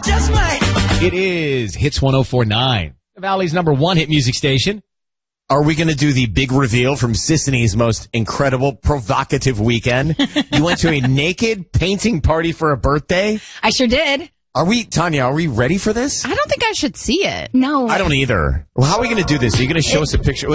just might. It is Hits 104.9, the Valley's #1 hit music station. Are we going to do the big reveal from Sisney's most incredible, provocative weekend? You went to a naked painting party for a birthday? I sure did. Tanya, are we ready for this? I don't think I should see it. No. I don't either. Well, how are we going to do this? Are you going to show us a picture?